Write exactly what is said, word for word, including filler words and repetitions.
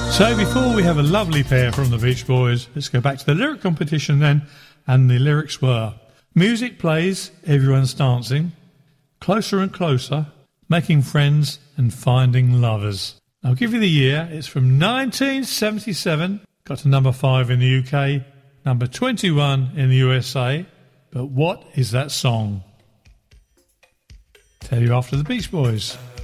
So before we have a lovely pair from the Beach Boys, let's go back to the lyric competition then, and the lyrics were: music plays, everyone's dancing, closer and closer, making friends and finding lovers. I'll give you the year. It's from nineteen seventy-seven, got to number five in the U K, number twenty-one in the U S A. But what is that song? Tell you after the Beach Boys.